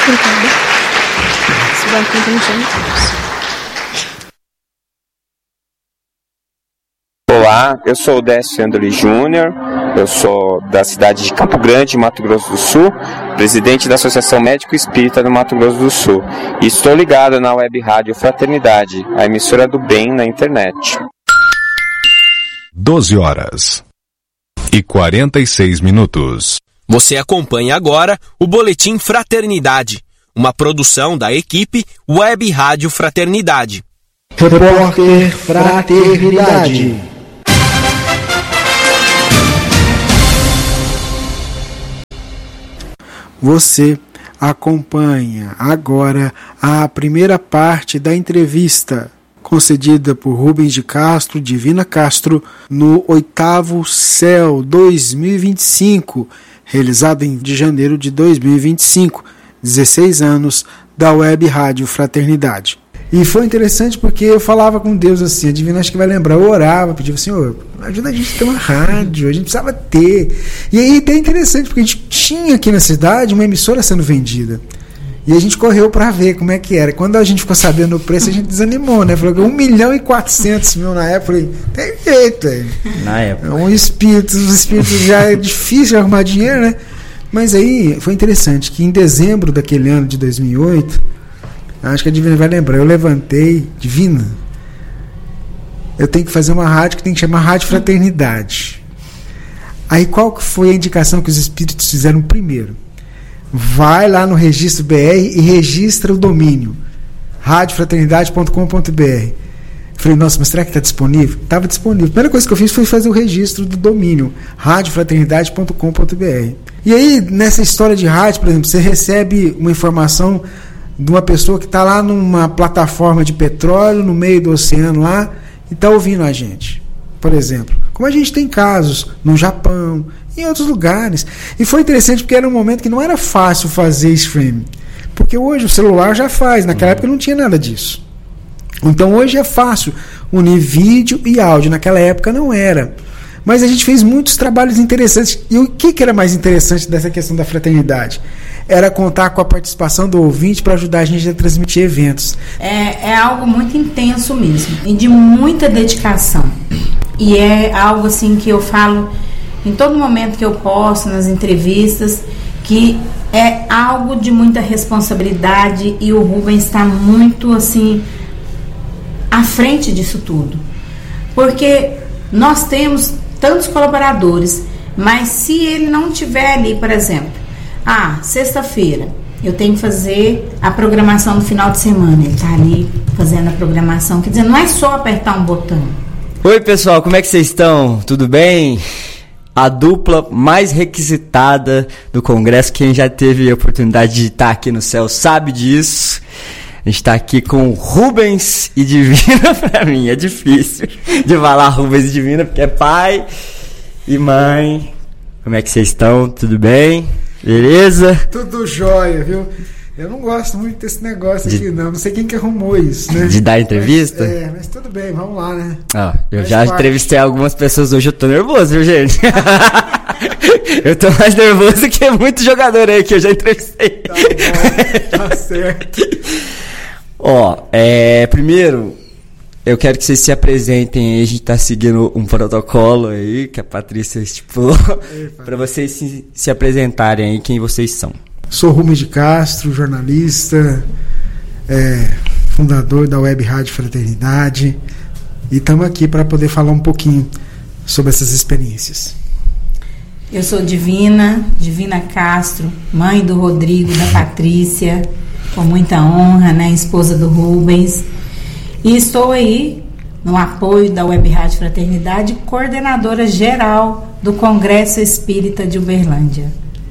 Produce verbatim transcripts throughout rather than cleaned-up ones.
Obrigada. Você vai entender. Olá, eu sou o Décio Andoli Júnior, eu sou da cidade de Campo Grande, Mato Grosso do Sul, presidente da Associação Médico Espírita do Mato Grosso do Sul, e estou ligado na Web Rádio Fraternidade, a emissora do bem na internet. doze horas e quarenta e seis minutos. Você acompanha agora o Boletim Fraternidade, uma produção da equipe Web Rádio Fraternidade. Repórter Fraternidade. Você acompanha agora a primeira parte da entrevista concedida por Rubens de Castro, Divina Castro, no oitavo Céu dois mil e vinte e cinco, realizado em de janeiro de dois mil e vinte e cinco, dezesseis anos da Web Rádio Fraternidade. E foi interessante porque eu falava com Deus assim, a Divina acho que vai lembrar, eu orava, pedia assim, Senhor, ajuda a gente a ter uma rádio, a gente precisava ter. E aí é interessante porque a gente tinha aqui na cidade uma emissora sendo vendida. E a gente correu para ver como é que era. Quando a gente ficou sabendo o preço, a gente desanimou, né? Falou que um milhão e quatrocentos mil na época. Falei, tem jeito, aí. Na época. Um espírito, os espíritos já é difícil arrumar dinheiro, né? Mas aí foi interessante que em dezembro daquele ano de dois mil e oito, acho que a Divina vai lembrar, eu levantei, Divina, eu tenho que fazer uma rádio que tem que chamar Rádio Fraternidade. Aí qual que foi a indicação que os espíritos fizeram primeiro? Vai lá no registro B R e registra o domínio rádio fraternidade ponto com ponto b r. Falei, nossa, mas será que está disponível? Estava disponível. A primeira coisa que eu fiz foi fazer o registro do domínio rádio fraternidade ponto com ponto b r. E aí, nessa história de rádio, por exemplo, você recebe uma informação de uma pessoa que está lá numa plataforma de petróleo no meio do oceano lá e está ouvindo a gente, por exemplo. Como a gente tem casos no Japão, em outros lugares. E foi interessante porque era um momento que não era fácil fazer streaming. Porque hoje o celular já faz, naquela época não tinha nada disso. Então hoje é fácil unir vídeo e áudio, naquela época não era. Mas a gente fez muitos trabalhos interessantes. E o que, que era mais interessante dessa questão da fraternidade? Era contar com a participação do ouvinte para ajudar a gente a transmitir eventos. É, é algo muito intenso mesmo, e de muita dedicação. E é algo assim que eu falo em todo momento que eu posto, nas entrevistas, que é algo de muita responsabilidade, e o Rubens está muito assim à frente disso tudo. Porque nós temos tantos colaboradores, mas se ele não tiver ali, por exemplo, ah, sexta-feira eu tenho que fazer a programação no final de semana, ele está ali fazendo a programação, quer dizer, não é só apertar um botão. Oi pessoal, como é que vocês estão? Tudo bem? A dupla mais requisitada do Congresso, quem já teve a oportunidade de estar aqui no céu sabe disso. A gente está aqui com Rubens e Divina. Para mim é difícil de falar Rubens e Divina, porque é pai e mãe. Como é que vocês estão? Tudo bem? Beleza? Tudo jóia, viu? Eu não gosto muito desse negócio de, aqui, não. Não sei quem que arrumou isso, né? De dar entrevista? Mas, é, mas tudo bem, vamos lá, né? Ah, eu Faz já parte. entrevistei algumas pessoas hoje, eu tô nervoso, viu, gente? Eu tô mais nervoso que muito jogador aí que eu já entrevistei. Tá bom, tá certo. Ó, é, primeiro, eu quero que vocês se apresentem aí, a gente tá seguindo um protocolo aí, que a Patrícia estipulou, para vocês se, se apresentarem aí, quem vocês são. Sou Rubens de Castro, jornalista, é, fundador da Web Rádio Fraternidade, e estamos aqui para poder falar um pouquinho sobre essas experiências. Eu sou Divina, Divina Castro, mãe do Rodrigo, da Patrícia, com muita honra, né, esposa do Rubens, e estou aí no apoio da Web Rádio Fraternidade, coordenadora geral do Congresso Espírita de Uberlândia.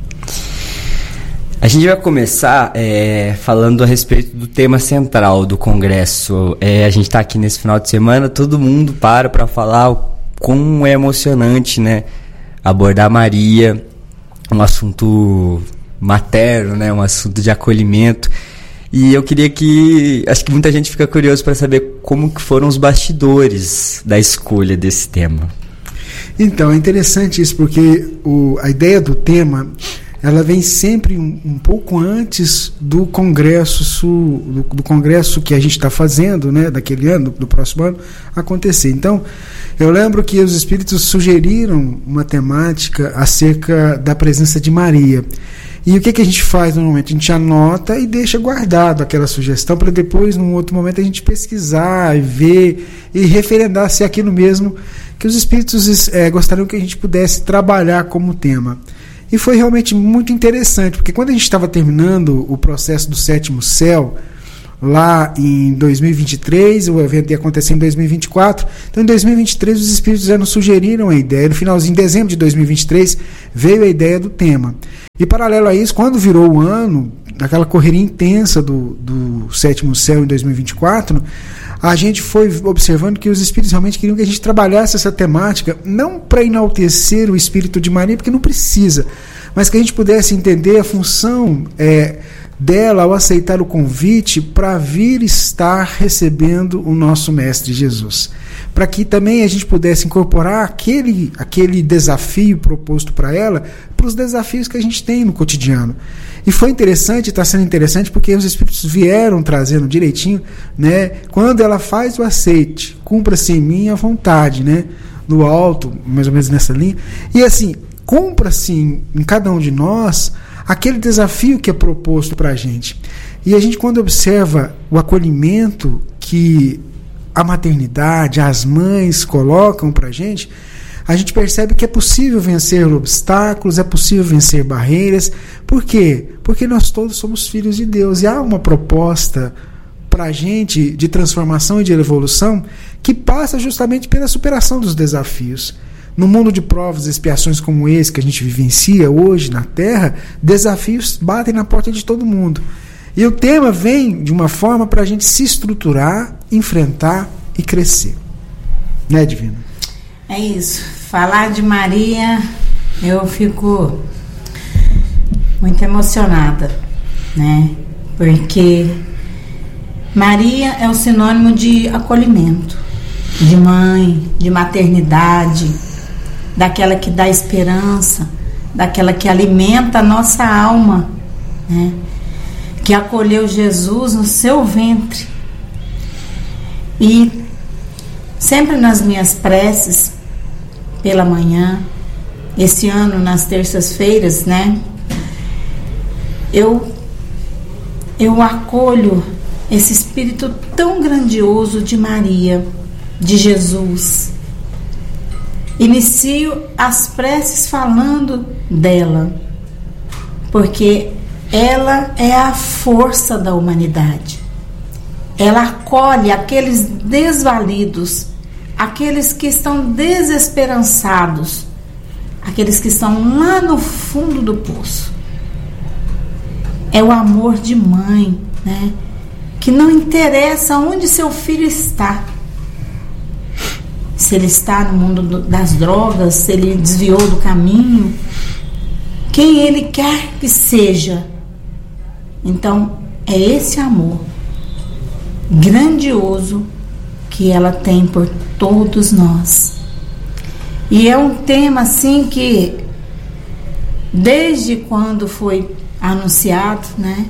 A gente vai começar é, falando a respeito do tema central do Congresso. É, a gente está aqui nesse final de semana, todo mundo para para falar o, como é emocionante, né, abordar Maria, um assunto materno, né, um assunto de acolhimento. E eu queria que, acho que muita gente fica curioso para saber como que foram os bastidores da escolha desse tema. Então, é interessante isso, porque o, a ideia do tema ela vem sempre um, um pouco antes do congresso do, do congresso que a gente está fazendo, né, daquele ano, do, do próximo ano, acontecer. Então, eu lembro que os espíritos sugeriram uma temática acerca da presença de Maria. E o que, que a gente faz normalmente? A gente anota e deixa guardado aquela sugestão para depois, num outro momento, a gente pesquisar e ver e referendar se é aquilo mesmo que os espíritos é, gostariam que a gente pudesse trabalhar como tema. E foi realmente muito interessante, porque quando a gente estava terminando o processo do Sétimo Céu, lá em dois mil e vinte e três, o evento ia acontecer em dois mil e vinte e quatro, então em dois mil e vinte e três os espíritos já nos sugeriram a ideia, no finalzinho de dezembro de dois mil e vinte e três veio a ideia do tema. E paralelo a isso, quando virou o ano, naquela correria intensa do, do Sétimo Céu em dois mil e vinte e quatro, a gente foi observando que os espíritos realmente queriam que a gente trabalhasse essa temática, não para enaltecer o espírito de Maria, porque não precisa, mas que a gente pudesse entender a função é, dela ao aceitar o convite para vir estar recebendo o nosso Mestre Jesus. Para que também a gente pudesse incorporar aquele, aquele desafio proposto para ela, para os desafios que a gente tem no cotidiano. E foi interessante, está sendo interessante, porque os espíritos vieram trazendo direitinho, né, quando ela faz o aceite, cumpra-se em mim a vontade, né, no alto, mais ou menos nessa linha, e assim, cumpra-se em, em cada um de nós aquele desafio que é proposto para a gente. E a gente, quando observa o acolhimento que a maternidade, as mães colocam para a gente, a gente percebe que é possível vencer obstáculos, é possível vencer barreiras. Por quê? Porque nós todos somos filhos de Deus. E há uma proposta para a gente de transformação e de evolução que passa justamente pela superação dos desafios. No mundo de provas e expiações como esse que a gente vivencia hoje na Terra, desafios batem na porta de todo mundo. E o tema vem de uma forma para a gente se estruturar, enfrentar e crescer. Né, Divina? É isso. Falar de Maria, eu fico muito emocionada, né? Porque Maria é o sinônimo de acolhimento, de mãe, de maternidade, daquela que dá esperança, daquela que alimenta a nossa alma, né? Que acolheu Jesus no seu ventre. E sempre nas minhas preces, pela manhã, esse ano nas terças-feiras, né, eu, eu acolho esse espírito tão grandioso de Maria, de Jesus. Inicio as preces falando dela, porque ela é a força da humanidade. Ela acolhe aqueles desvalidos, aqueles que estão desesperançados, aqueles que estão lá no fundo do poço. É o amor de mãe, né? Que não interessa onde seu filho está. Se ele está no mundo do, das drogas, se ele desviou do caminho, quem ele quer que seja. Então, é esse amor grandioso que ela tem por todos nós. E é um tema assim que desde quando foi anunciado, né,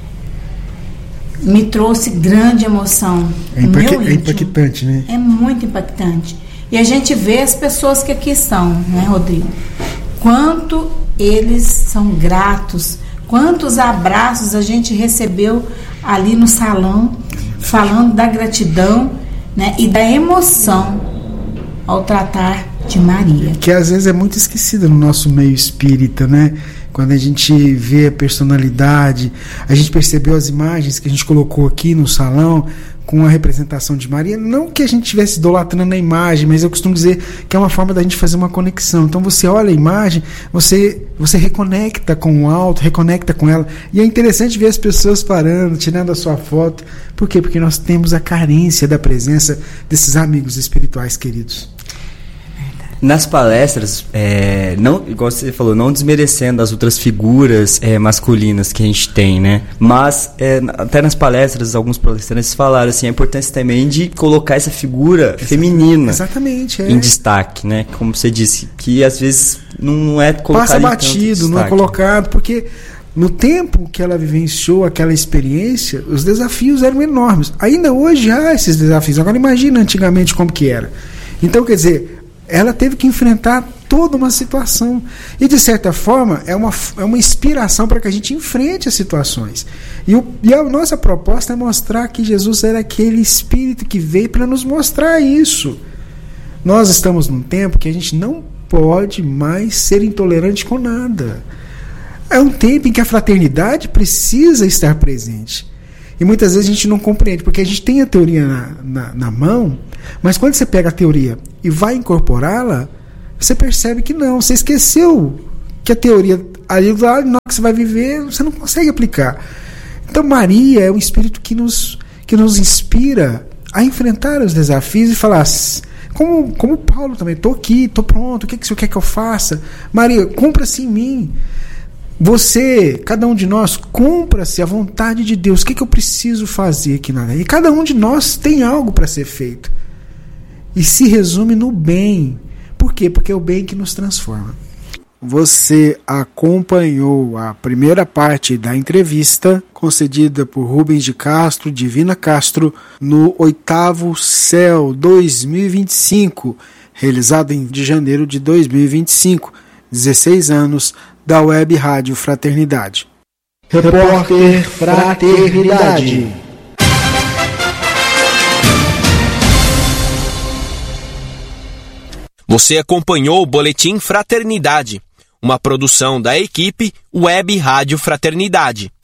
me trouxe grande emoção. É, impacta- é impactante, né? É muito impactante. E a gente vê as pessoas que aqui estão, né, Rodrigo? Quanto eles são gratos, quantos abraços a gente recebeu ali no salão, falando da gratidão, né, e da emoção ao tratar de Maria. Que às vezes é muito esquecida no nosso meio espírita, né? Quando a gente vê a personalidade, a gente percebeu as imagens que a gente colocou aqui no salão com a representação de Maria, não que a gente estivesse idolatrando a imagem, mas eu costumo dizer que é uma forma da gente fazer uma conexão. Então você olha a imagem, você, você reconecta com o alto, reconecta com ela, e é interessante ver as pessoas parando, tirando a sua foto. Por quê? Porque nós temos a carência da presença desses amigos espirituais queridos. Nas palestras, é, não, igual você falou, não desmerecendo as outras figuras é, masculinas que a gente tem, né? Mas é, até nas palestras, alguns palestrantes falaram assim, a importância também de colocar essa figura feminina Exatamente, é. em destaque, né? Como você disse, que às vezes não é colocado. Passa batido, não é colocado, porque no tempo que ela vivenciou aquela experiência, os desafios eram enormes. Ainda hoje há esses desafios. Agora imagina antigamente como que era. Então, quer dizer, ela teve que enfrentar toda uma situação. E, de certa forma, é uma, é uma inspiração para que a gente enfrente as situações. E, o, e a nossa proposta é mostrar que Jesus era aquele Espírito que veio para nos mostrar isso. Nós estamos num tempo que a gente não pode mais ser intolerante com nada. É um tempo em que a fraternidade precisa estar presente. E muitas vezes a gente não compreende, porque a gente tem a teoria na, na, na mão, mas quando você pega a teoria e vai incorporá-la, você percebe que não, você esqueceu que a teoria, ali na hora que você vai viver, você não consegue aplicar. Então Maria é um espírito que nos, que nos inspira a enfrentar os desafios e falar, como, como Paulo também, estou aqui, estou pronto, o que, que o senhor quer que eu faça? Maria, cumpra-se em mim. Você, cada um de nós, cumpra-se a vontade de Deus. O que, que eu preciso fazer aqui na vida? E cada um de nós tem algo para ser feito. E se resume no bem. Por quê? Porque é o bem que nos transforma. Você acompanhou a primeira parte da entrevista concedida por Rubens de Castro, Divina Castro, no oitavo Céu dois mil e vinte e cinco, realizado em de janeiro de dois mil e vinte e cinco, dezesseis anos da Web Rádio Fraternidade. Repórter Fraternidade. Você acompanhou o Boletim Fraternidade, uma produção da equipe Web Rádio Fraternidade.